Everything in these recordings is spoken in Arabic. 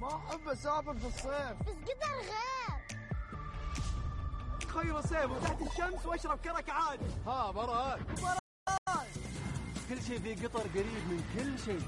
ما أحب أسافر في الصيف. بس قدر غير. تخيل صيف وتحت الشمس واشرب كرك عادي. ها براد. كل شيء في قطر قريب من كل شيء.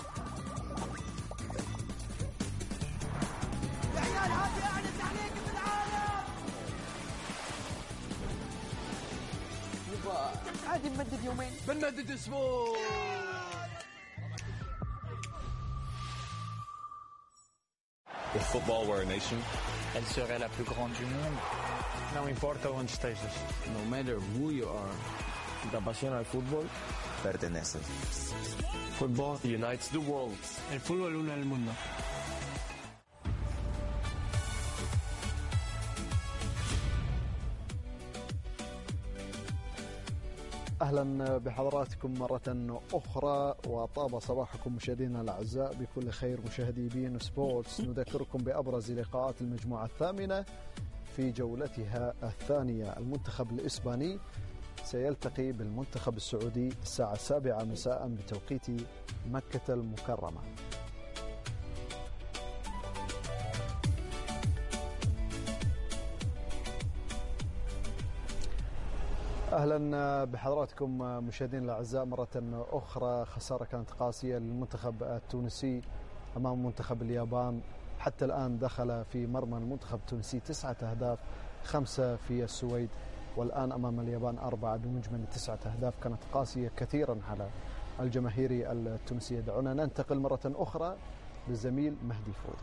يا عيال هذه أعلى تعليق في العالم. عادي نمدد يومين. بنمدد أسبوع. If football were a nation, elle serait la plus grande du monde. Não importa onde estejas. No matter who you are, si te apasiona el fútbol, perteneces. Football unites the world. El fútbol une el mundo. أهلا بحضراتكم مرة أخرى، وطاب صباحكم مشاهدينا الأعزاء بكل خير. مشاهدي بين سبورتس نذكركم بأبرز لقاءات المجموعة الثامنة في جولتها الثانية. المنتخب الإسباني سيلتقي بالمنتخب السعودي الساعة 7 مساء بتوقيت مكة المكرمة. أهلا بحضراتكم مشاهدين الأعزاء مرة أخرى. خسارة كانت قاسية للمنتخب التونسي أمام منتخب اليابان. حتى الآن دخل في مرمى المنتخب التونسي 9 أهداف، 5 في السويد، والآن أمام اليابان 4 بمجمل 9 أهداف. كانت قاسية كثيرا على الجماهير التونسية. دعونا ننتقل مرة أخرى للزميل مهدي فوضى.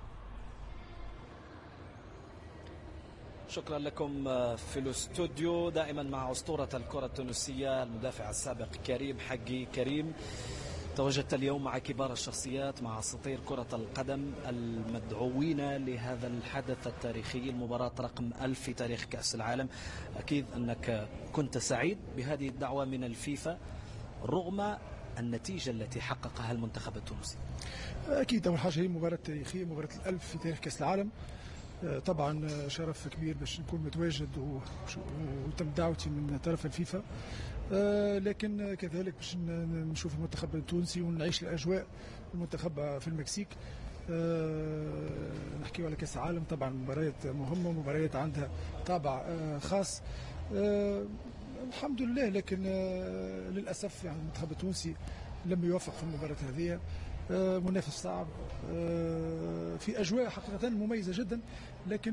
شكرا لكم في الاستوديو دائما مع أسطورة الكرة التونسية المدافع السابق كريم حقي. كريم، تواجدت اليوم مع كبار الشخصيات، مع أساطير كرة القدم المدعوين لهذا الحدث التاريخي، المباراة رقم 1000 في تاريخ كأس العالم. أكيد أنك كنت سعيد بهذه الدعوة من الفيفا رغم النتيجة التي حققها المنتخب التونسي. أكيد أول حاجة هي مباراة تاريخية، مباراة 1000 في تاريخ كأس العالم. طبعا شرف كبير باش نكون متواجد وتم دعوتي من طرف الفيفا، لكن كذلك باش نشوف المنتخب التونسي ونعيش الأجواء المنتخب في المكسيك. نحكي على كأس العالم، طبعا مباريات مهمة، مباريات عندها طابع خاص. الحمد لله، لكن للأسف يعني المنتخب التونسي لم يوفق في المباراة هذه. منافس صعب في أجواء حقيقة مميزة جدا، لكن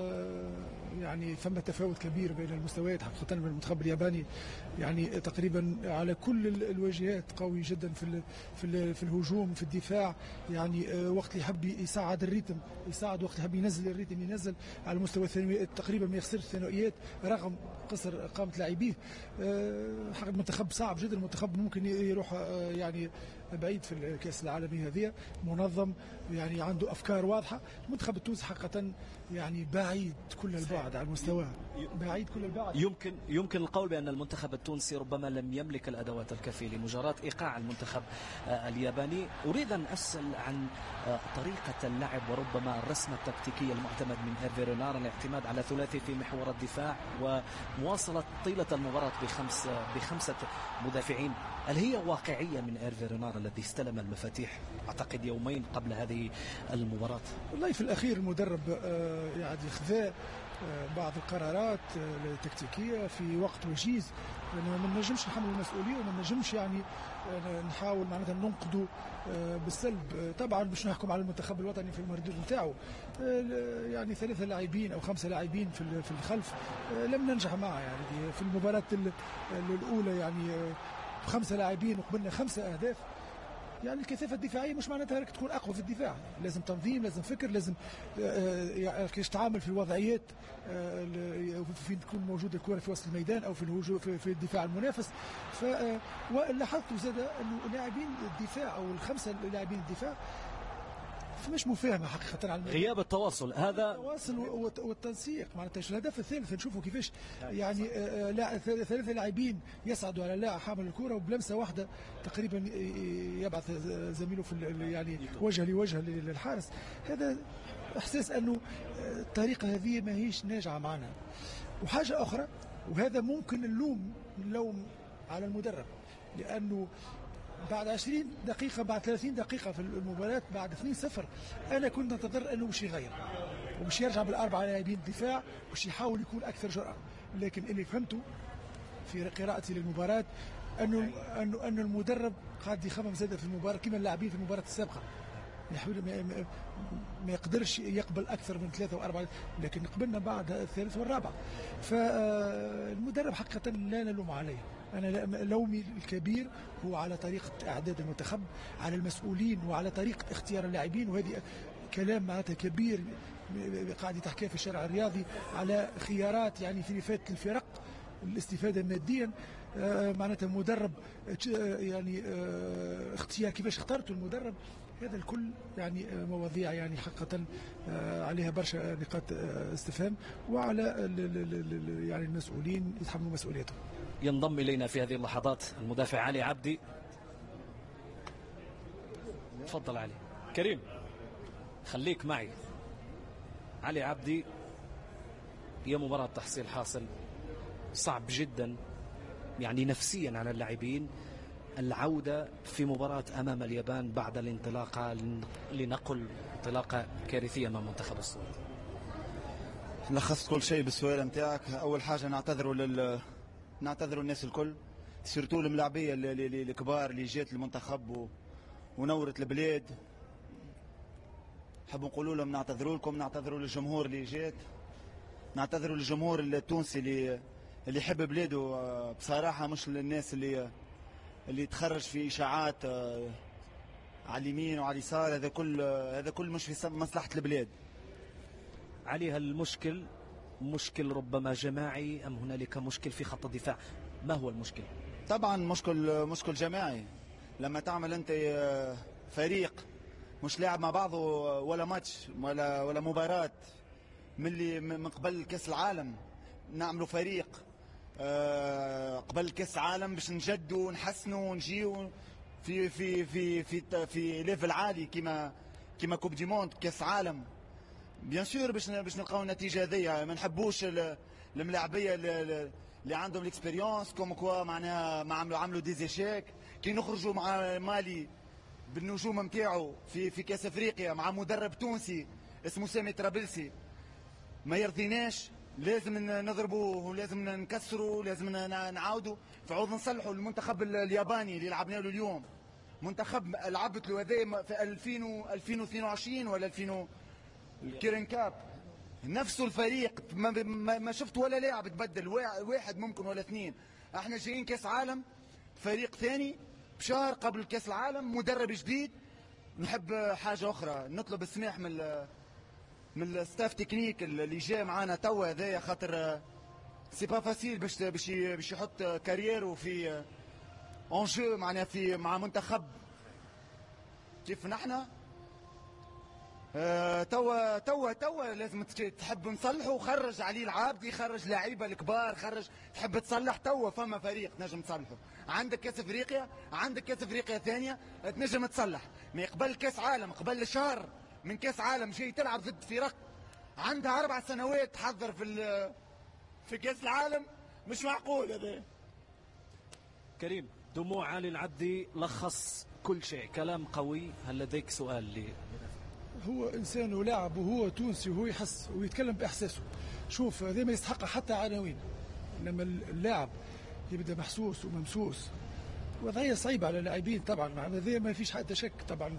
يعني ثم تفاوت كبير بين المستويات حقيقة. المنتخب الياباني يعني تقريبا على كل الواجهات قوي جدا في الهجوم، في الدفاع. يعني وقت اللي يحب يصعد الريتم يصعد، وقت اللي يحب ينزل الريتم ينزل. على المستوى الثانوي تقريبا ما يخسرش ثانويات رغم قصر قامة لاعبيه. حقيقة المنتخب صعب جدا، المنتخب ممكن يروح يعني بعيد في الكأس العالمي هذه. منظم، يعني عنده أفكار واضحة. المنتخب التونسي حقيقة يعني بعيد كل البعد على المستوى، بعيد كل البعد. يمكن القول بأن المنتخب التونسي ربما لم يملك الأدوات الكافية لمجاراة إيقاع المنتخب الياباني. أريد أن أسأل عن طريقة اللعب وربما الرسم التكتيكي المعتمد من هيرفي رينار، الاعتماد على ثلاثي في محور الدفاع ومواصلة طيلة المباراة بخمسة مدافعين. هل هي واقعية من هيرفي رينار الذي استلم المفاتيح أعتقد يومين قبل هذه المباراة؟ والله في الأخير المدرب يعني خذا بعض القرارات التكتيكية في وقت وجيز، لأنه ما نجمش نحمل المسؤولية وما نجمش يعني نحاول معناتها ننقده بالسلب. طبعا باش نحكم على المنتخب الوطني في المردود نتاعو، يعني 3 لاعبين أو 5 لاعبين في الخلف لم ننجح معه. يعني في المباراة الأولى يعني 5 لاعبين وقبلنا 5 أهداف. يعني الكثافة الدفاعية مش معناتها انك تكون أقوى في الدفاع، لازم تنظيم، لازم فكر، لازم كيش تعامل في الوضعيات فين تكون موجودة الكرة في وسط الميدان أو في الهجوم في الدفاع المنافس. ولاحظت زاد أنه لاعبين الدفاع أو ال5 لاعبين الدفاع مش مفاهمة حقيقة على غياب التواصل. هذا التواصل والتنسيق. معناتها الهدف الثالث نشوفه كيفاش يعني 3 لاعبين يصعدوا على لاعب حامل الكرة وبلمسة واحدة تقريبا يبعث زميله في يعني وجه لوجه للحارس. هذا إحساس أنه الطريقة هذه ما هيش ناجعة معنا. وحاجة أخرى، وهذا ممكن اللوم على المدرب، لأنه بعد 20 دقيقة بعد 30 دقيقة في المباراة بعد 2-0 أنا كنت أنتظر أنه مش يغير ومش يرجع بالأربعة لاعبين الدفاع ومش يحاول يكون أكثر جرأة. لكن اللي فهمته في قراءتي للمباراة أنه المدرب قاعد يخمم زاد في المباراة كما اللاعبين في المباراة السابقة، ما يقدرش يقبل أكثر من 3 و4، لكن قبلنا بعد الثالث والرابع. فالمدرب حقيقة لا نلوم عليه، أنا لومي الكبير هو على طريقة إعداد المنتخب، على المسؤولين وعلى طريقة اختيار اللاعبين. وهذه كلام معناتها كبير قاعد يتحكى في الشارع الرياضي على خيارات يعني في فات الفرق الاستفادة ماديا. معناتها المدرب يعني اختيار كيفاش اخترتوا المدرب، هذا الكل يعني مواضيع يعني حقيقة عليها برشا نقاط استفهام، وعلى يعني المسؤولين يتحملوا مسؤوليتهم. ينضم إلينا في هذه اللحظات المدافع علي عبدي. تفضل علي. كريم خليك معي. علي عبدي، هي مباراة تحصيل حاصل صعب جدا يعني نفسيا على اللاعبين، العودة في مباراة أمام اليابان بعد الانطلاقة لنقل انطلاقة كارثية من منتخب السعودية. لخصت كل شيء بالسؤال نتاعك. أول حاجة نعتذروا الناس الكل، سيرتو الملاعبية الكبار اللي جات المنتخب ونورت البلاد. نحب نقول لهم نعتذروا لكم، نعتذروا للجمهور اللي جات، نعتذروا للجمهور التونسي اللي يحب بلاده بصراحة، مش للناس اللي تخرج في إشاعات على اليمين وعلى اليسار. هذا كل مش في مصلحة البلاد. علي، هل المشكل مشكل ربما جماعي أم هنالك مشكل في خط الدفاع؟ ما هو المشكل؟ طبعا مشكل جماعي. لما تعمل أنت فريق مش لاعب مع بعضه ولا ماتش ولا مباراة من قبل كأس العالم، نعملوا فريق قبل كأس العالم باش نجدوا ونحسنوا ونجيو في في في في في ليفل عالي كما كوب دي موند كأس عالم. بيان سور باش نلقاو النتيجه هذيا. ما نحبوش الملاعبيه اللي عندهم الاكسبيريونس كوم كوا معناها ما عملوا ديزيشيك. كي نخرجوا مع مالي بالنجوم نتاعو في كاس افريقيا مع مدرب تونسي اسمه سامي طرابلسي ما يرضيناش. لازم نضربوه ولازم نكسروا ولازم نعاودوا فعوض نصلحوا. المنتخب الياباني اللي لعبنا له اليوم منتخب لعبت له هذا في 2022 ولا 2000 الكيرن كاب، نفسه الفريق ما شفت ولا لاعب تبدل، واحد ممكن ولا اثنين. احنا جايين كاس عالم فريق ثاني بشهر قبل كاس العالم، مدرب جديد. نحب حاجه اخرى، نطلب السماح من الستاف تكنيك اللي جاي معانا توا هذايا، خاطر سي با فاسيل باش يحط كاريرو في اونجو معناها مع منتخب كيف نحن. توا لازم تحب نصلحه. وخرج علي العابدي، خرج لعيبه الكبار، خرج تحب تصلح. توا فما فريق تنجم تصلحه. عندك كاس افريقيا، عندك كاس افريقيا ثانيه تنجم تصلح. ما قبل كاس عالم، قبل شهر من كاس عالم جاي تلعب ضد فرق عندها 4 سنوات تحضر في كاس العالم. مش معقول هذا. كريم، دموع علي العبدي لخص كل شيء، كلام قوي. هل لديك سؤال لي؟ هو إنسان ولاعب وهو تونسي وهو يحس ويتكلم بإحساسه. شوف هذا ما يستحق حتى عناوين. لما اللاعب يبدأ محسوس وممسوس وضعية صعيبة على اللاعبين طبعا، هذا ما فيش حتى شك طبعا.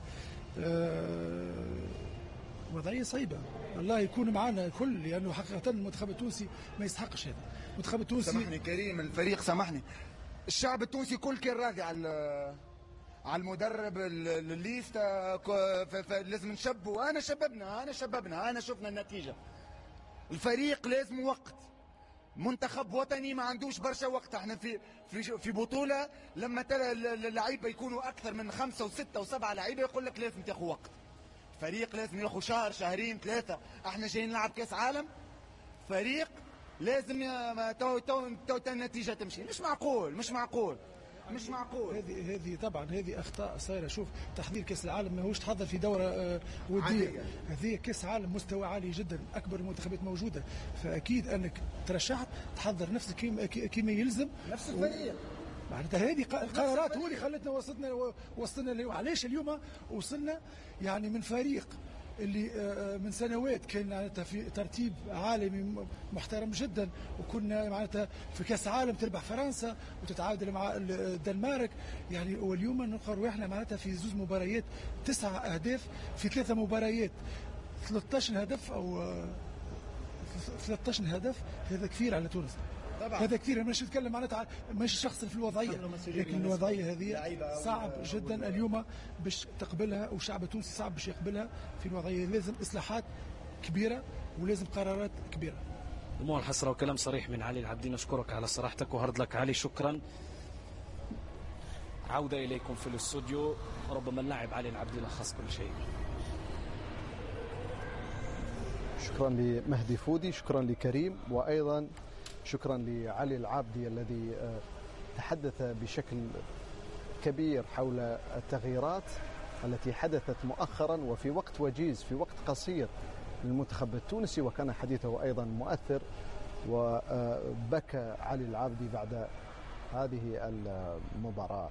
وضعية صعيبة. الله يكون معنا الكل، لأنه حقيقة المنتخب التونسي ما يستحقش هذا. المنتخب التونسي سامحني كريم، الفريق سامحني، الشعب التونسي كل كان راضي على المدرب الليستا. لازم نشبوا. انا شببنا انا شفنا النتيجه. الفريق لازم وقت. منتخب وطني ما عندوش برشا وقت. احنا في بطوله لما اللعيبه يكونوا اكثر من 5 و6 و7 لعيبه يقول لك لازم تاخذ وقت. فريق لازم ياخذ شهر شهرين 3. احنا جايين نلعب كاس عالم، فريق لازم تو النتيجه تمشي. مش معقول. هذه طبعا هذه اخطاء صايره. شوف تحضير كاس العالم ماهوش تحضر في دوره وديه. هذه كاس عالم مستوى عالي جدا، اكبر المنتخبات موجوده، فاكيد انك ترشحت تحضر نفسك كما يلزم. نفس الفريق معناتها هذه القرارات هو اللي خلتنا وصلنا علاش اليوم وصلنا يعني من فريق اللي من سنوات كان معناتها في ترتيب عالمي محترم جدا، وكنا معناتها في كاس عالم تربح فرنسا وتتعادل مع الدنمارك يعني، واليوم نلقى رواحنا معناتها في 2 مباريات 9 أهداف في 3 مباريات 13 هدف او 13 هدف. هذا كثير على تونس طبعا. هذا كثير، مش نتكلم معناتها مش شخص في الوضعيه، لكن الوضعيه هذه صعب جدا اليوم باش تقبلها، والشعب التونسي صعب باش يقبلها في الوضعيه. لازم اصلاحات كبيره ولازم قرارات كبيره. دموع الحسره وكلام صريح من علي العبدي. نشكرك على صراحتك وهرد لك علي، شكرا. عوده اليكم في الاستوديو. ربما اللاعب علي العبدي لخص كل شيء. شكرا لمهدي فودي، شكرا لكريم، وأيضا شكرا لعلي العابدي الذي تحدث بشكل كبير حول التغييرات التي حدثت مؤخرا وفي وقت وجيز، في وقت قصير للمنتخب التونسي، وكان حديثه أيضا مؤثر. وبكى علي العابدي بعد هذه المباراة.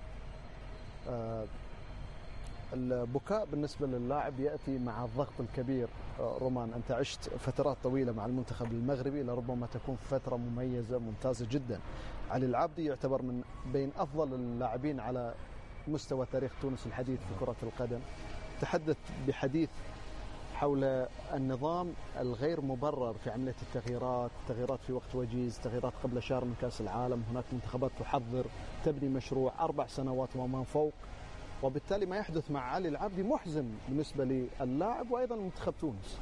البكاء بالنسبة للاعب يأتي مع الضغط الكبير. رومان، أنت عشت فترات طويلة مع المنتخب المغربي، لربما تكون فترة مميزة ممتازة جدا. علي العابدي يعتبر من بين أفضل اللاعبين على مستوى تاريخ تونس الحديث في كرة القدم. تحدث بحديث حول النظام الغير مبرر في عملية التغييرات في وقت وجيز، تغييرات قبل شهر من كأس العالم. هناك منتخبات تحضر تبني مشروع 4 سنوات وما فوق، وبالتالي ما يحدث مع علي العابدي محزن بالنسبة للاعب وأيضا منتخب تونس.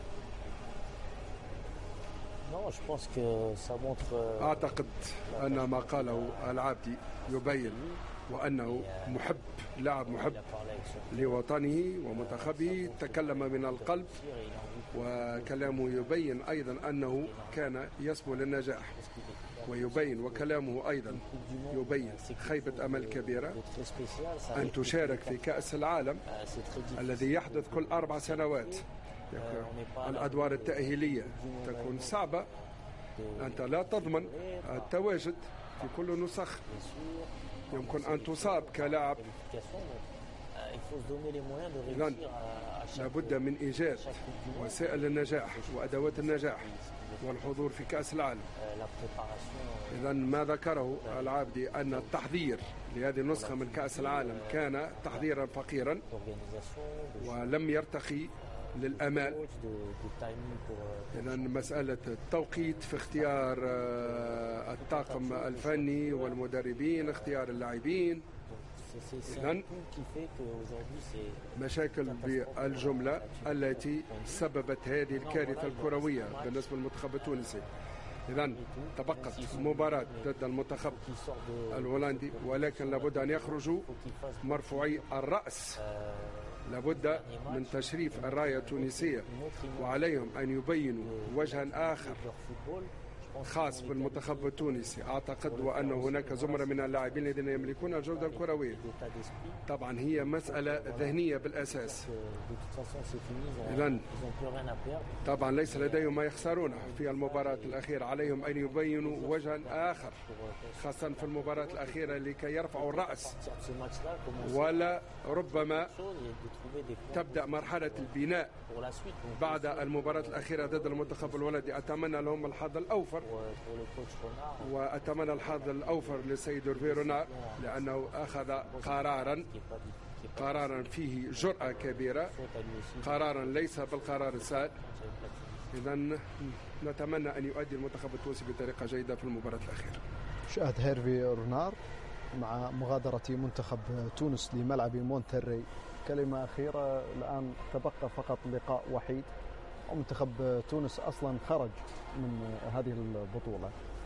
أعتقد أن ما قاله العابدي يبين وأنه لاعب محب لوطنه ومنتخبه، تكلم من القلب، وكلامه يبين أيضا أنه كان يسمو للنجاح، ويبين وكلامه أيضا يبين خيبة أمل كبيرة أن تشارك في كأس العالم الذي يحدث كل 4 سنوات. الأدوار التأهيلية تكون صعبة، أنت لا تضمن التواجد في كل نسخ، يمكن أن تصاب كلاعب. إذن لابد من إيجاد وسائل النجاح وأدوات النجاح والحضور في كأس العالم. إذن ما ذكره العابدي أن التحضير لهذه النسخة من كأس العالم كان تحضيرا فقيرا ولم يرتقي للأمال. إذن مسألة التوقيت في اختيار الطاقم الفني والمدربين، اختيار اللاعبين، إذن مشاكل بالجملة التي سببت هذه الكارثة الكروية بالنسبة للمنتخب التونسي. إذن تبقت مباراة ضد المنتخب الهولندي، ولكن لابد أن يخرجوا مرفوعي الرأس، لابد من تشريف الراية التونسية، وعليهم أن يبينوا وجها آخر خاص بالمنتخب التونسي. أعتقد وأن هناك زمرة من اللاعبين الذين يملكون الجودة الكروية. طبعا هي مسألة ذهنية بالأساس، إذن طبعا ليس لديهم ما يخسرونه في المباراة الأخيرة، عليهم أن يبينوا وجها آخر خاصة في المباراة الأخيرة لكي يرفعوا الرأس، ولا ربما تبدأ مرحلة البناء بعد المباراة الأخيرة ضد المنتخب الهولندي. أتمنى لهم الحظ الأوفر، وأتمنى الحظ الأوفر للسيد هيرفي رونار، لأنه أخذ قرارا فيه جرأة كبيرة، قرارا ليس بالقرار السهل. إذن نتمنى أن يؤدي المنتخب التونسي بطريقة جيدة في المباراة الأخيرة. شاهد هيرفي رونار مع مغادرة منتخب تونس لملعب مونتري. كلمة أخيرة، الآن تبقى فقط لقاء وحيد، ومنتخب تونس أصلا خرج من هذه البطولة.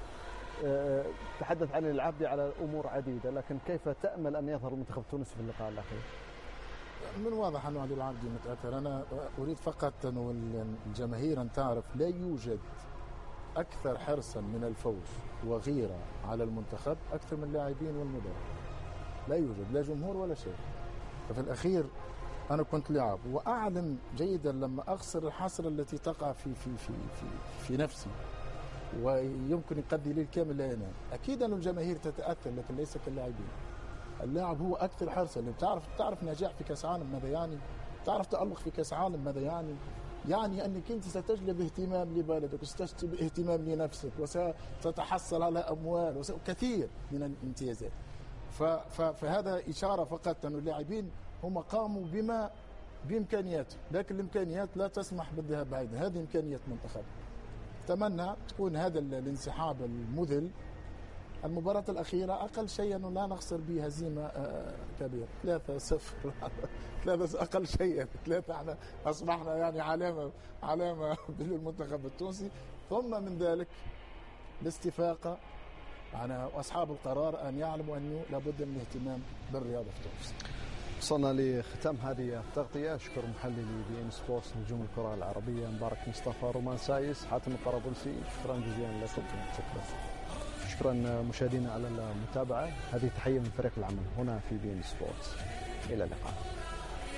تحدث عن العابدي على أمور عديدة، لكن كيف تأمل أن يظهر المنتخب التونسي في اللقاء الأخير؟ من واضح أنه علي العابدي متأثر. أنا أريد فقط أن الجماهير أن تعرف لا يوجد أكثر حرصا من الفوز وغيرة على المنتخب أكثر من اللاعبين والمدرب. لا يوجد لا جمهور ولا شيء. ففي الأخير أنا كنت لاعب وأعلم جيدا لما أخسر الحسرة التي تقع في نفسي، ويمكن يقضي ليل كامل لا ينام. اكيد ان الجماهير تتاثر لكن ليس كاللاعبين. اللاعب هو اكثر حرصا. اللي تعرف نجاح في كاس عالم ماذا يعني؟ تعرف تألق في كاس عالم ماذا يعني؟ يعني انك انت ستجلب اهتمام لبلدك وستجلب اهتمام لنفسك وستتحصل على اموال وكثير من الامتيازات. فهذا اشاره فقط ان اللاعبين هم قاموا بما بامكانياتهم، لكن الامكانيات لا تسمح بالذهاب بعيدا. هذه امكانيات منتخب. اتمنى تكون هذا الانسحاب المذل. المباراة الأخيرة أقل شيء أنه لا نخسر به هزيمة كبيرة 3-0 أقل شيء 3. احنا أصبحنا يعني علامة بالمنتخب التونسي. ثم من ذلك الاستفاقة على أصحاب القرار أن يعلموا أنه لابد من الاهتمام بالرياضة في تونس. وصلنا لختام هذه التغطية. أشكر محللي بي إن سبورتس نجوم الكرة العربية مبارك مصطفى، رومان سايس، حاتم الطرابلسي. شكرا جزيلا لكم. شكرا مشاهدينا على المتابعة. هذه تحية من فريق العمل هنا في بي إن سبورتس. إلى اللقاء.